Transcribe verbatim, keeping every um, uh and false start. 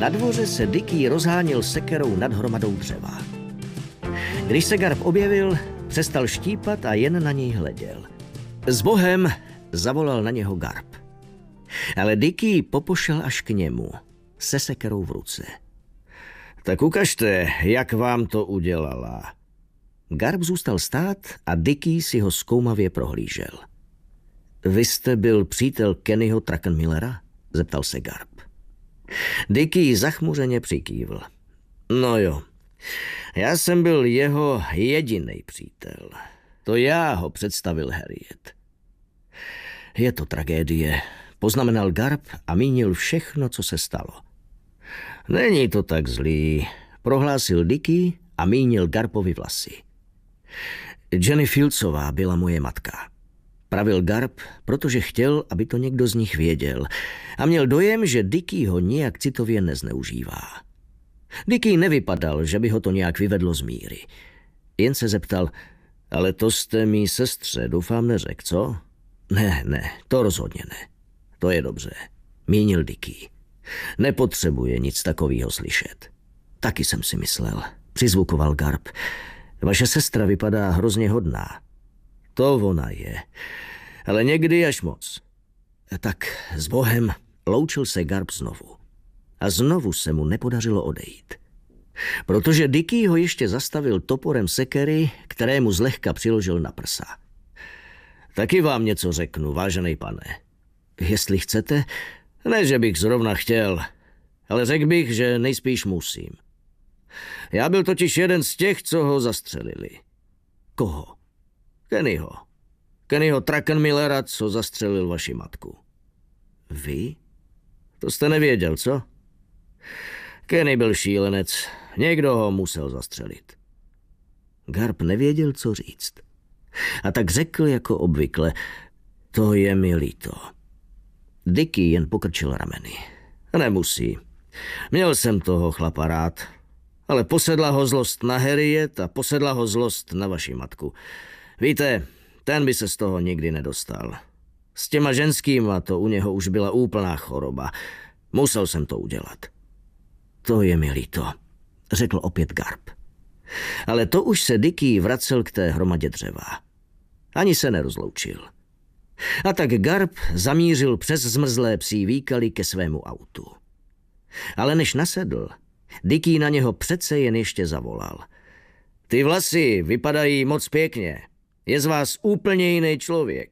Na dvoře se Dickey rozháněl sekerou nad hromadou dřeva. Když se Garb objevil, přestal štípat a jen na něj hleděl. S Bohem, zavolal na něho Garb. Ale Dickey popošel až k němu, se sekerou v ruce. Tak ukažte, jak vám to udělala. Garb zůstal stát a Dickey si ho zkoumavě prohlížel. Vy jste byl přítel Kennyho Druckenmillera? Zeptal se Garb. Dickey zachmuřeně přikývl. No jo, já jsem byl jeho jediný přítel. To já ho představil Harriet. Je to tragédie, poznamenal Garb a mínil všechno, co se stalo. Není to tak zlý, prohlásil Dickey a mínil Garbovi vlasy. Jenny Fieldsová byla moje matka. Pravil Garb, protože chtěl, aby to někdo z nich věděl a měl dojem, že Dickey ho nijak citově nezneužívá. Dickey nevypadal, že by ho to nějak vyvedlo z míry. Jen se zeptal, ale to jste mý sestře, doufám neřekl, co? Ne, ne, to rozhodně ne. To je dobře, mínil Dickey. Nepotřebuje nic takového slyšet. Taky jsem si myslel, přizvukoval Garb. Vaše sestra vypadá hrozně hodná. To ona je, ale někdy až moc. Tak s Bohem, loučil se Garb znovu. A znovu se mu nepodařilo odejít. Protože Dickey ho ještě zastavil toporem sekery, kterému zlehka přiložil na prsa. Taky vám něco řeknu, vážený pane. Jestli chcete, ne, že bych zrovna chtěl, ale řekl bych, že nejspíš musím. Já byl totiž jeden z těch, co ho zastřelili. Koho? Kennyho. Kennyho Druckenmillera, co zastřelil vaši matku. Vy? To jste nevěděl, co? Kenny byl šílenec. Někdo ho musel zastřelit. Garb nevěděl, co říct. A tak řekl jako obvykle, to je mi líto. Dickey jen pokrčil rameny. Nemusí. Měl jsem toho chlapa rád, ale posedla ho zlost na Harriet a posedla ho zlost na vaši matku. Víte, ten by se z toho nikdy nedostal. S těma ženskýma to u něho už byla úplná choroba. Musel jsem to udělat. To je mi líto, řekl opět Garb. Ale to už se Dickey vracel k té hromadě dřeva. Ani se nerozloučil. A tak Garb zamířil přes zmrzlé psí výkaly ke svému autu. Ale než nasedl, Dickey na něho přece jen ještě zavolal. Ty vlasy vypadají moc pěkně. Je z vás úplně jiný člověk.